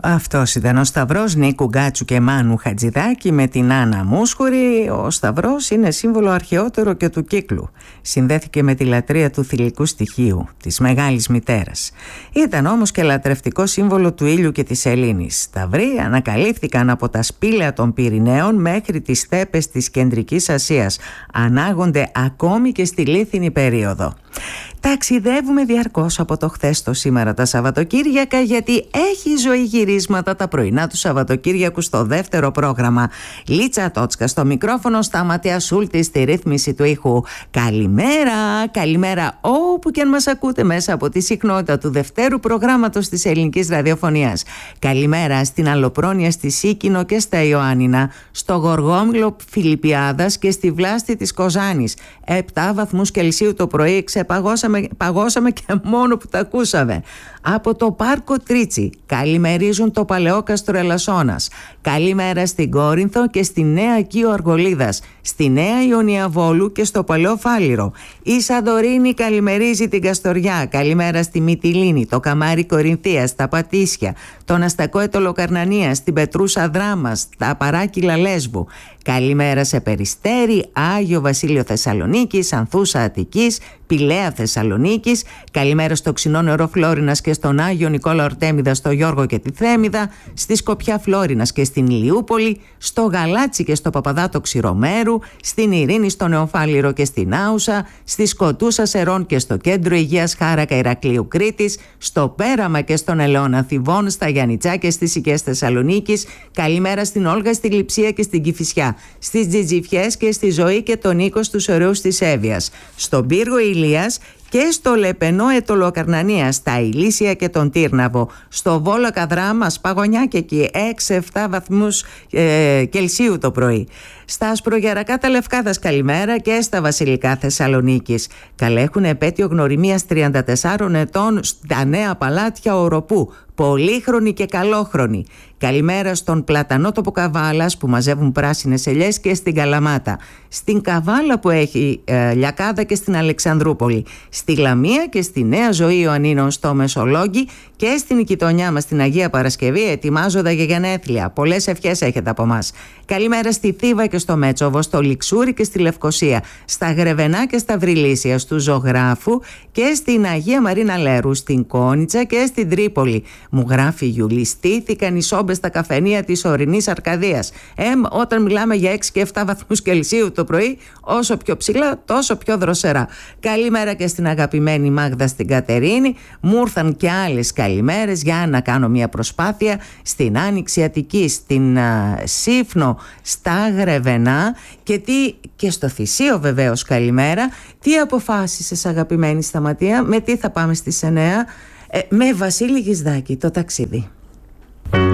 Αυτός ήταν ο Σταυρός Νίκου Γκάτσου και Μάνου Χατζηδάκη με την Άννα Μούσχουρη. Ο Σταυρός είναι σύμβολο αρχαιότερο και του κύκλου. Συνδέθηκε με τη λατρεία του θηλυκού στοιχείου, της Μεγάλης Μητέρας. Ήταν όμως και λατρευτικό σύμβολο του ήλιου και της Ελλήνης. Σταυροί ανακαλύφθηκαν από τα σπήλαια των Πυρηναίων μέχρι τις στέπες της Κεντρικής Ασίας. Ανάγονται ακόμη και στη Λίθινη περίοδο. Ταξιδεύουμε διαρκώς από το χθες στο σήμερα τα Σαββατοκύριακα, γιατί έχει ζωή γυρίσματα τα πρωινά του Σαββατοκύριακου στο δεύτερο πρόγραμμα. Λίτσα Τότσκα στο μικρόφωνο, Σταματία Σούλτη στη ρύθμιση του ήχου. Καλημέρα, καλημέρα όπου και αν μας ακούτε μέσα από τη συχνότητα του δευτέρου προγράμματος της ελληνικής ραδιοφωνίας. Καλημέρα στην Αλλοπρόνια, στη Σίκινο και στα Ιωάννινα, στο Γοργόμηλο Φιλιππιάδας και στη Βλάστη της Κοζάνης. 7 βαθμούς Κελσίου το πρωί, παγώσαμε και μόνο που τα ακούσαμε. Από το Πάρκο Τρίτσι καλημερίζουν το Παλαιόκαστρο Ελασσόνας. Καλημέρα στην Κόρινθο και στη Νέα Κίο Αργολίδας, στη Νέα Ιωνία Βόλου και στο Παλαιό Φάληρο. Η Σαντορίνη καλημερίζει την Καστοριά. Καλημέρα στη Μυτιλήνη, το Καμάρι Κορινθίας, τα Πατήσια, τον Αστακό Ετωλοκαρνανίας, την Πετρούσα Δράμας, τα Παράκυλα Λέσβου. Καλημέρα σε Περιστέρι, Άγιο Βασίλειο Θεσσαλονίκης, Ανθούσα Αττικής, Πηλαία Θεσσαλονίκης. Καλημέρα στο Ξινό Νερό Φλόρινας και στον Άγιο Νικόλα Ορτέμιδα, στο Γιώργο και τη Θέμιδα, στη Σκοπιά Φλόρινας και στην Ηλιούπολη, στο Γαλάτσι και στο Παπαδάτο Ξηρομέρου, στην Ειρήνη, στο Νεοφάληρο και στην Άουσα, στη Σκοτούσα Σερών και στο Κέντρο Υγείας Χάρακα Ηρακλείου Κρήτης, στο Πέραμα και στον Ελαιώνα Θηβών, στα Γιαννιτσά και στις Οικές Θεσσαλονίκης. Καλημέρα στην Όλγα, στη Γλυψία και στην Κηφισιά, στις Τζιτζιφιές και στη Ζωή και τον Νίκο στους Ωραίους της Εύβοιας, στον Πύργο Ηλίας και στο Λεπενό Ετωλοκαρνανία, στα Ηλίσια και τον Τύρναβο, στο Βόλο Καδράμα, Παγωνιά και εκεί 6-7 βαθμούς Κελσίου το πρωί. Στα Ασπρογερακά τα Λευκάδας καλημέρα και στα Βασιλικά Θεσσαλονίκης. Καλέχουν επέτειο γνωριμίας 34 ετών στα Νέα Παλάτια Οροπού. Πολύχρονοι και καλόχρονοι. Καλημέρα στον Πλατανότοπο Καβάλας που μαζεύουν πράσινες ελιές και στην Καλαμάτα. Στην Καβάλα που έχει Λιακάδα και στην Αλεξανδρούπολη. Στη Λαμία και στη Νέα Ζωή Ιωαννίνων στο Μεσολόγγι και στην Οικητονιά μας στην Αγία Παρασκευή ετοιμάζονται για γενέθλια. Πολλές ευχές έχετε από μας. Καλημέρα στη Θήβα και στο Μέτσοβο, στο Λιξούρι και στη Λευκοσία, στα Γρεβενά και στα Βρυλίσια, στου Ζωγράφου και στην Αγία Μαρίνα Λέρου, στην Κόνιτσα και στην Τρίπολη. Μου γράφει η Γιουλή, στήθηκαν οι σόμπες στα καφενεία της ορεινής Αρκαδίας. Όταν μιλάμε για 6 και 7 βαθμούς Κελσίου το πρωί, όσο πιο ψηλά τόσο πιο δροσερά. Καλημέρα και στην αγαπημένη Μάγδα στην Κατερίνη. Μου ήρθαν και άλλες καλημέρες για να κάνω μια προσπάθεια στην Άνοιξη Αττική, στην Σύφνο, στα Γρεβενά και στο Θησίο βεβαίως καλημέρα. Τι αποφάσισες αγαπημένη Σταματία, με τι θα πάμε στις 9? Με Βασίλη Γυσδάκη, το ταξίδι.